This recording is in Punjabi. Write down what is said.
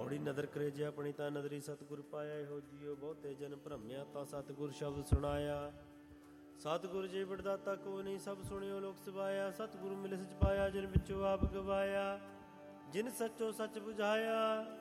ਬੜੀ ਨਦਰ ਕਰੇ ਜੇ ਆਪਣੀ ਤਾਂ ਨਦਰੀ ਸਤਿਗੁਰ ਪਾਇਆ। ਇਹੋ ਜੀਓ ਬਹੁਤੇ ਜਨ ਭਰਮਿਆ ਤਾਂ ਸਤਿਗੁਰ ਸ਼ਬਦ ਸੁਣਾਇਆ। ਸਤਿਗੁਰ ਜੇ ਵਡਦਾਤਾ ਕੋ ਨਹੀਂ ਸਭ ਸੁਣਿਓ ਲੋਕ ਸਵਾਇਆ। ਸਤਿਗੁਰੂ ਮਿਲੇ ਸਚ ਪਾਇਆ ਜਿਨ ਵਿੱਚੋਂ ਆਪ ਗਵਾਇਆ। ਜਿਨ ਸੱਚੋ ਸੱਚ ਬੁਝਾਇਆ